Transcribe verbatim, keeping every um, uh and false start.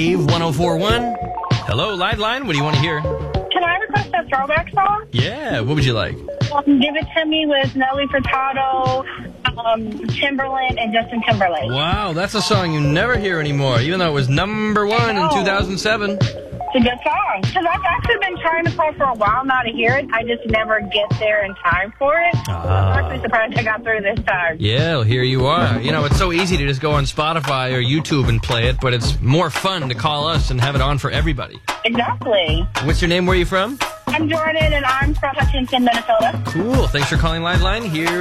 one oh four one. Hello, Liveline. What do you want to hear? Can I request a throwback song? Yeah, what would you like? Um, Give It To Me with Nelly Furtado, um, Timberland, and Justin Timberlake. Wow, that's a song you never hear anymore, even though it was number one in two thousand seven. It's a good song. Because I've actually been trying to play for a while now to hear it. I just never get there in time for it. Ah. I'm actually surprised I got through this time. Yeah, well, here you are. You know, it's so easy to just go on Spotify or YouTube and play it, but it's more fun to call us and have it on for everybody. Exactly. What's your name? Where are you from? I'm Jordan, and I'm from Hutchinson, Minnesota. Cool. Thanks for calling Liveline. Here